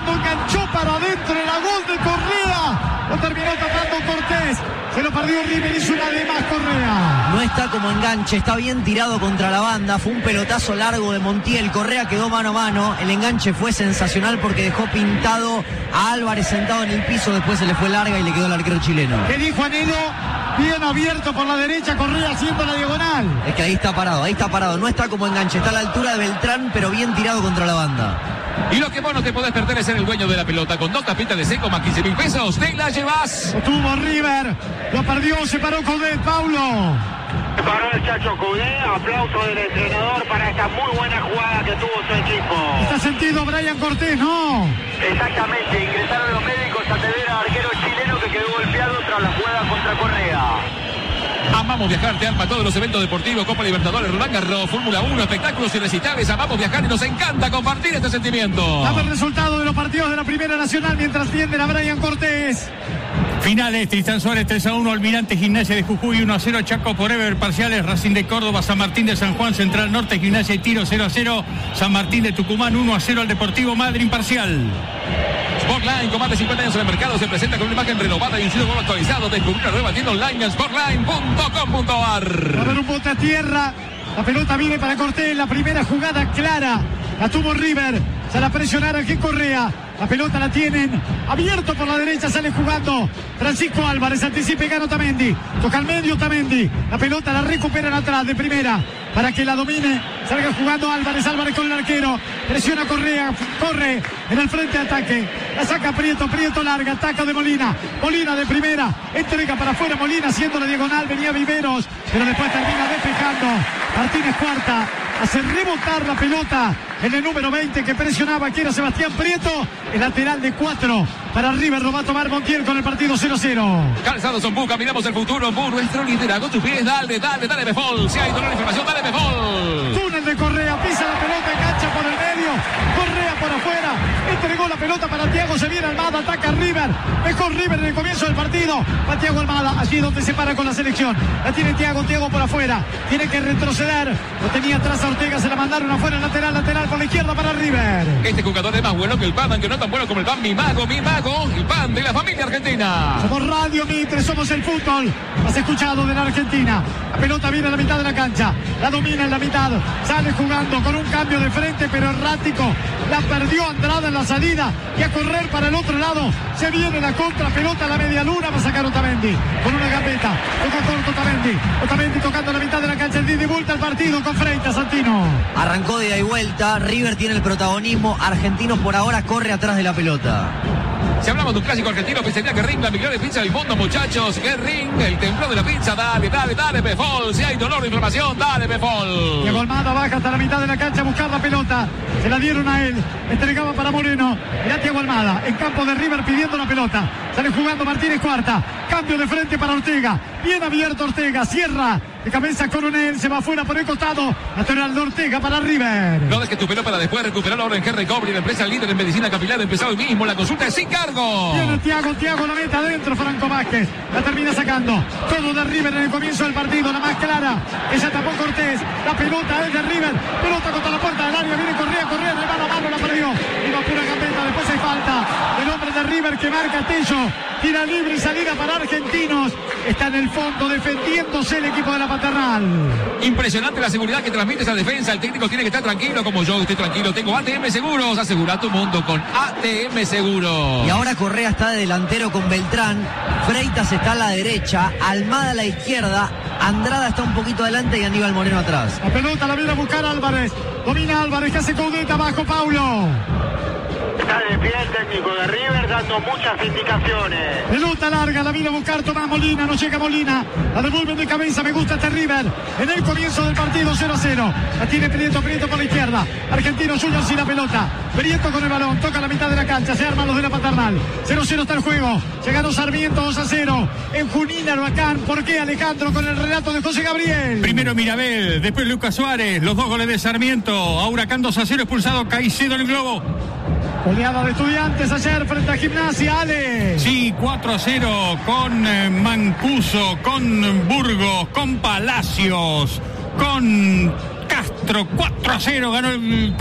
cuando enganchó para adentro la gol de Correa. Lo terminó tapando Cortés. Se lo perdió River, hizo una de más Correa. No está como enganche, está bien tirado contra la banda. Fue un pelotazo largo de Montiel. Correa quedó mano a mano. El enganche fue sensacional porque dejó pintado a Álvarez sentado en el piso. Después se le fue larga y le quedó al arquero chileno. ¿Qué dijo Anelo? Bien abierto por la derecha, Correa haciendo la diagonal. Es que ahí está parado. No está como enganche, está a la altura de Beltrán, pero bien tirado contra la banda. Y lo que vos no te podés perder es ser el dueño de la pelota. Con 2 tapitas de seco más 15.000 pesos, te la llevas. Lo tuvo River, lo perdió, se paró Coudet, Paulo. Paró el Chacho Coudet, aplauso del entrenador para esta muy buena jugada que tuvo su equipo. Está sentido Brian Cortés, ¿no? Exactamente, ingresaron los médicos a atender al arquero chileno que quedó golpeado tras la jugada contra Correa. Amamos Viajar, te arma todos los eventos deportivos, Copa Libertadores, Roland Garros, Fórmula 1, espectáculos y recitales. Amamos Viajar y nos encanta compartir este sentimiento. Dame el resultado de los partidos de la Primera Nacional mientras tienden a Brian Cortés. Finales, Tristán Suárez 3-1, Almirante Gimnasia de Jujuy 1-0, Chaco Forever, parciales, Racing de Córdoba, San Martín de San Juan, Central Norte, Gimnasia y Tiro 0-0, San Martín de Tucumán 1-0 al Deportivo Madryn, parcial. Sportline, con más de 50 años en el mercado, se presenta con una imagen renovada y un sitio web actualizado. Descubrir una nueva tienda online en sportline.com.ar. Va a haber un bote a tierra. La pelota viene para Cortés. La primera jugada clara la tuvo River. Se la presionaron aquí Correa. La pelota la tienen abierto por la derecha, sale jugando Francisco Álvarez, anticipa y gana Otamendi, toca al medio Otamendi, la pelota la recuperan atrás de primera para que la domine, salga jugando Álvarez con el arquero, presiona Correa, corre en el frente de ataque, la saca Prieto larga, ataca de Molina de primera, entrega para afuera Molina haciendo la diagonal, venía Viveros, pero después termina despejando Martínez Cuarta, hace rebotar la pelota en el número 20 que presionaba, que era Sebastián Prieto, el lateral de 4 para River, lo va a tomar Montiel con el partido 0-0. Calzados Ombuca, miramos el futuro, nuestro liderazgo, tus pies, dale, Befol, si hay dolor de información, dale, Befol. Túnel de Correa, pisa la pelota, engancha por el medio, Correa por afuera, entregó la pelota para Thiago, se viene Almada, ataca River, mejor River en el comienzo del partido, va Thiago Almada, allí donde se para con la selección, la tiene Thiago por afuera, tiene que retroceder, lo tenía atrás a Ortega, se la mandaron afuera, lateral por la izquierda para River. Este jugador es más bueno que el PAN, aunque no tan bueno como el PAN, mi mago, el PAN de la familia argentina. Somos Radio Mitre, somos el fútbol más escuchado de la Argentina. La pelota viene a la mitad de la cancha, la domina en la mitad, sale jugando con un cambio de frente pero errático, la perdió Andrada en la salida y a correr para el otro lado, se viene la contra, pelota a la media luna, va a sacar Otamendi con una gambeta, toca corto Otamendi tocando la mitad de la cancha, el ida y vuelta al partido con Freitas, Santino. Arrancó de ida y vuelta, River tiene el protagonismo, Argentinos por ahora corre atrás de la pelota. Si hablamos de un clásico argentino, pensaría que Ring, la mejor pizza del mundo, muchachos. Que Ring, el templo de la pizza. Dale, Befol. Si hay dolor o inflamación, dale, Befol. Diego Almada baja hasta la mitad de la cancha a buscar la pelota. Se la dieron a él. Entregaba para Moreno. Mirá Diego Almada en campo de River pidiendo la pelota. Sale jugando Martínez Cuarta. Cambio de frente para Ortega. Bien abierto Ortega. Cierra. De cabeza Coronel. Se va afuera por el costado. Lateral de Ortega para River. No dejes tu pelota para después recuperar ahora en G-Recovery, la empresa líder en medicina capilar. Empezado hoy mismo. La consulta es sin cargo. Viene Thiago la mete adentro. Franco Vázquez. La termina sacando. Todo de River en el comienzo del partido. La más clara. Ella tapó Cortés. La pelota es de River. Pelota contra la puerta del área. Viene Correa de mano a mano. La perdió. Iba pura gambeta. Después hay falta. El hombre de River que marca Tello. Tira libre y salida para Argentinos. Está en el fondo defendiéndose el equipo de la Paternal. Impresionante la seguridad que transmite esa defensa. El técnico tiene que estar tranquilo, como yo estoy tranquilo. Tengo ATM Seguros. Asegura tu mundo con ATM Seguros. Y ahora Correa está de delantero con Beltrán. Freitas está a la derecha. Almada a la izquierda. Andrada está un poquito adelante y Aníbal Moreno atrás. La pelota la viene a buscar Álvarez. Domina Álvarez que hace Coudet abajo, Paulo. Está de pie el técnico de River dando muchas indicaciones. Pelota larga, la viene a buscar Tomás Molina, no llega Molina, la devuelven de cabeza, me gusta este River. En el comienzo del partido 0-0. La tiene Prieto por la izquierda. Argentino Junior sin la pelota. Prieto con el balón, toca la mitad de la cancha, se arman los de la Paternal. 0-0 está el juego. Llegaron Sarmiento 2-0. En Junín, Arhuacán. ¿Por qué Alejandro con el relato de José Gabriel? Primero Mirabel, después Lucas Suárez, los 2 goles de Sarmiento. A Huracán 2-0, expulsado Caicedo en el globo. Goleada de Estudiantes ayer frente a Gimnasia, Ale. Sí, 4-0 con Mancuso, con Burgos, con Palacios, con Castro. 4-0 ganó el